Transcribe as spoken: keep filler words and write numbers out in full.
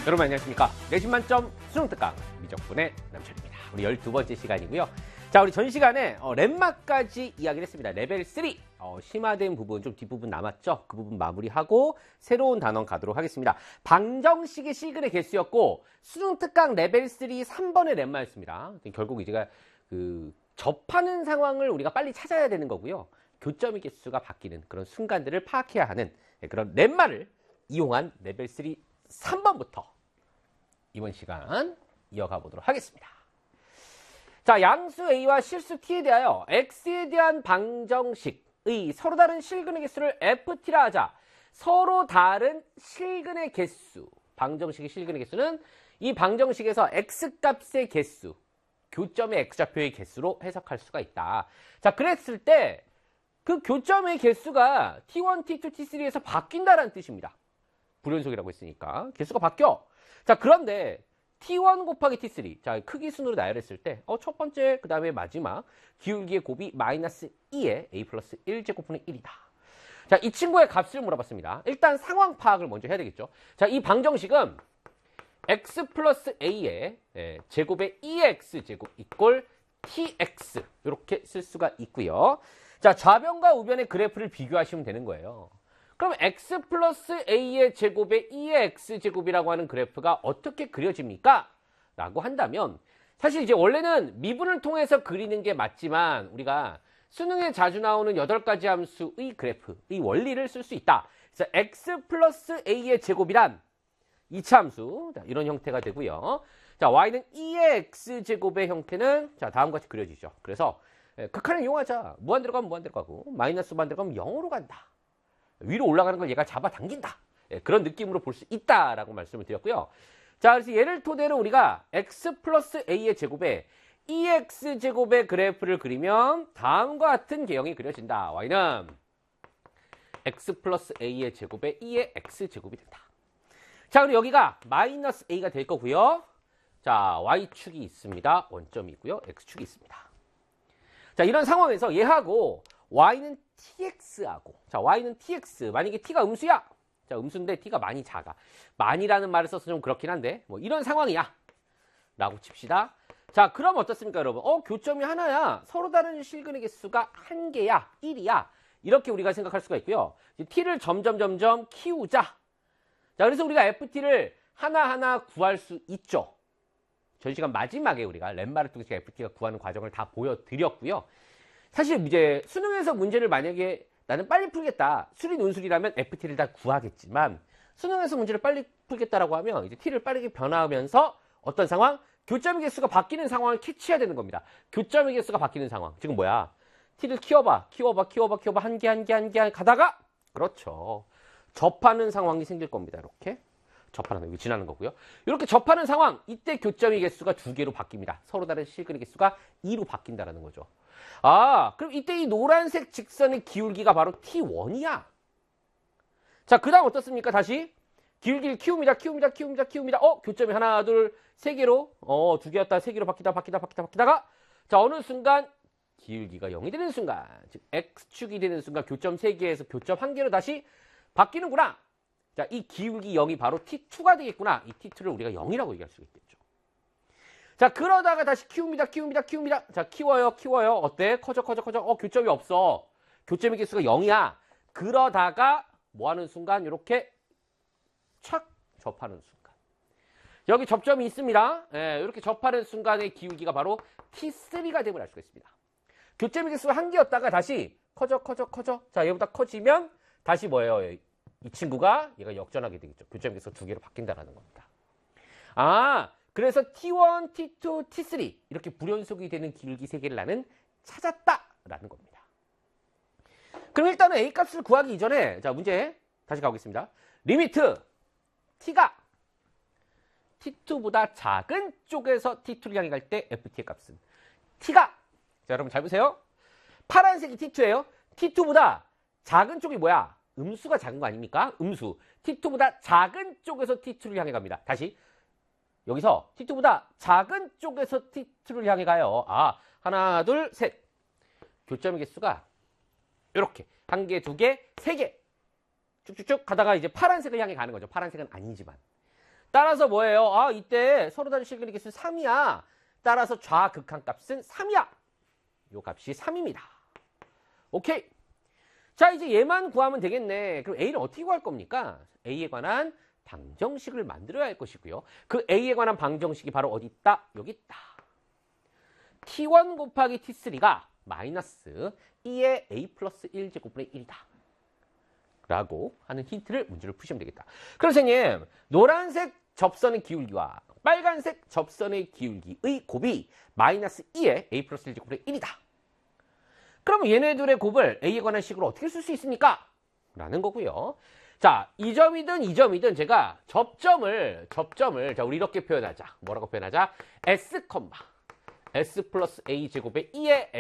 여러분 안녕하십니까. 내신 만점 수능 특강 미적분의 남철입니다. 우리 열두 번째 시간이고요. 자, 우리 전 시간에 어, 렘마까지 이야기를 했습니다. 레벨 삼 어, 심화된 부분 좀 뒷부분 남았죠. 그 부분 마무리하고 새로운 단원 가도록 하겠습니다. 방정식의 실근의 개수였고 수능 특강 레벨 삼 삼 번의 렘마였습니다. 결국 이제가 그 접하는 상황을 우리가 빨리 찾아야 되는 거고요. 교점의 개수가 바뀌는 그런 순간들을 파악해야 하는 그런 렘마를 이용한 레벨 삼 삼 번부터 이번 시간 이어가 보도록 하겠습니다. 자, 양수 A와 실수 T에 대하여 X에 대한 방정식의 서로 다른 실근의 개수를 에프티라 하자. 서로 다른 실근의 개수, 방정식의 실근의 개수는 이 방정식에서 X값의 개수, 교점의 X좌표의 개수로 해석할 수가 있다. 자, 그랬을 때 그 교점의 개수가 티 원, 티 투, 티 쓰리에서 바뀐다라는 뜻입니다. 불연속이라고 했으니까 개수가 바뀌어. 자, 그런데 티 원 곱하기 티 쓰리, 자, 크기 순으로 나열했을 때 어, 첫 번째 그 다음에 마지막 기울기의 곱이 마이너스 이에 A 플러스 일 제곱분의 일이다. 자, 이 친구의 값을 물어봤습니다. 일단 상황 파악을 먼저 해야 되겠죠. 자, 이 방정식은 x 플러스 a의 예, 제곱의 이 엑스 제곱 이꼴 tx 이렇게 쓸 수가 있고요. 자, 좌변과 우변의 그래프를 비교하시면 되는 거예요. 그럼 x 플러스 a의 제곱의 이의 x제곱이라고 하는 그래프가 어떻게 그려집니까? 라고 한다면 사실 이제 원래는 미분을 통해서 그리는 게 맞지만 우리가 수능에 자주 나오는 여덟 가지 함수의 그래프의 원리를 쓸 수 있다. 그래서 x 플러스 a의 제곱이란 이차 함수, 자, 이런 형태가 되고요. 자, y는 이의 x제곱의 형태는 자, 다음과 같이 그려지죠. 그래서 예, 극한을 이용하자. 무한 들어가면 무한 들어가고 마이너스 무한 들어가면 영으로 간다. 위로 올라가는 걸 얘가 잡아당긴다. 예, 그런 느낌으로 볼 수 있다라고 말씀을 드렸고요. 자, 그래서 얘를 토대로 우리가 x 플러스 a의 제곱에 이 엑스제곱의 그래프를 그리면 다음과 같은 개형이 그려진다. y는 x 플러스 a의 제곱에 이의 x제곱이 된다. 자, 그리고 여기가 마이너스 a가 될 거고요. 자, y축이 있습니다. 원점이 있고요. x축이 있습니다. 자, 이런 상황에서 얘하고 y는 tx하고, 자, y는 tx, 만약에 t가 음수야. 자, 음수인데 t가 많이 작아. 많이라는 말을 써서 좀 그렇긴 한데 뭐 이런 상황이야 라고 칩시다. 자, 그럼 어떻습니까, 여러분? 어, 교점이 하나야. 서로 다른 실근의 개수가 한 개야. 일이야. 이렇게 우리가 생각할 수가 있고요. t를 점점 점점 키우자. 자, 그래서 우리가 에프티를 하나하나 구할 수 있죠. 전 시간 마지막에 우리가 렘마를 통해서 에프티가 구하는 과정을 다 보여드렸고요. 사실 이제 수능에서 문제를 만약에 나는 빨리 풀겠다. 수리 논술이라면 에프티를 다 구하겠지만 수능에서 문제를 빨리 풀겠다라고 하면 이제 t를 빠르게 변화하면서 어떤 상황? 교점의 개수가 바뀌는 상황을 캐치해야 되는 겁니다. 교점의 개수가 바뀌는 상황. 지금 뭐야? t를 키워봐, 키워봐, 키워봐, 키워봐 한 개, 한 개, 한 개 가다가 그렇죠. 접하는 상황이 생길 겁니다. 이렇게. 접하는, 여기 지나는 거고요. 이렇게 접하는 상황, 이때 교점의 개수가 두 개로 바뀝니다. 서로 다른 실근의 개수가 이로 바뀐다는 거죠. 아, 그럼 이때 이 노란색 직선의 기울기가 바로 티 원이야. 자, 그 다음 어떻습니까? 다시 기울기를 키웁니다. 키웁니다. 키웁니다. 키웁니다. 어, 교점이 하나, 둘, 세 개로, 어, 두 개였다, 세 개로 바뀌다, 바뀌다, 바뀌다, 바뀌다가, 자, 어느 순간 기울기가 영이 되는 순간, 즉 x축이 되는 순간 교점 세 개에서 교점 한 개로 다시 바뀌는구나. 자, 이 기울기 영이 바로 티 투가 되겠구나. 이 티 투를 우리가 영이라고 얘기할 수 있겠죠. 자, 그러다가 다시 키웁니다. 키웁니다. 키웁니다. 자, 키워요. 키워요. 어때? 커져, 커져, 커져. 어, 교점이 없어. 교점의 개수가 영이야. 그러다가 뭐 하는 순간? 이렇게 착 접하는 순간. 여기 접점이 있습니다. 예, 이렇게 접하는 순간의 기울기가 바로 티 쓰리가 됨을 알 수가 있습니다. 교점의 개수가 한 개였다가 다시 커져, 커져, 커져. 자, 얘보다 커지면 다시 뭐예요? 이 친구가 얘가 역전하게 되겠죠. 교점의 개수가 두 개로 바뀐다는 겁니다. 아, 그래서 티 원, 티 투, 티 쓰리 이렇게 불연속이 되는 기울기 세 개를 나는 찾았다라는 겁니다. 그럼 일단은 A 값을 구하기 이전에 자, 문제 다시 가보겠습니다. 리미트 t가 티 투보다 작은 쪽에서 티 투를 향해 갈 때 에프티의 값은 t가, 자, 여러분 잘 보세요. 파란색이 티 투예요. 티 투보다 작은 쪽이 뭐야? 음수가 작은 거 아닙니까? 음수. 티 투보다 작은 쪽에서 티 투를 향해 갑니다. 다시. 여기서 티 투보다 작은 쪽에서 티 투를 향해 가요. 아, 하나, 둘, 셋. 교점의 개수가 이렇게 한 개, 두 개, 세 개. 쭉쭉쭉 가다가 이제 파란색을 향해 가는 거죠. 파란색은 아니지만. 따라서 뭐예요? 아, 이때 서로 다른 실근의 개수는 삼이야. 따라서 좌극한값은 삼이야. 요 값이 삼입니다. 오케이. 자, 이제 얘만 구하면 되겠네. 그럼 A를 어떻게 구할 겁니까? A에 관한 방정식을 만들어야 할 것이고요. 그 A에 관한 방정식이 바로 어디 있다? 여기 있다. 티 원 곱하기 티 쓰리가 마이너스 이의 A 플러스 일 제곱분의 일이다. 라고 하는 힌트를 문제를 푸시면 되겠다. 그럼 선생님, 노란색 접선의 기울기와 빨간색 접선의 기울기의 곱이 마이너스 이의 A 플러스 일 제곱분의 일이다. 그럼 얘네들의 곱을 A에 관한 식으로 어떻게 쓸 수 있습니까? 라는 거고요. 자, 이 점이든 이 점이든 제가 접점을, 접점을, 자, 우리 이렇게 표현하자. 뭐라고 표현하자? S, S 플러스 A 제곱의 이의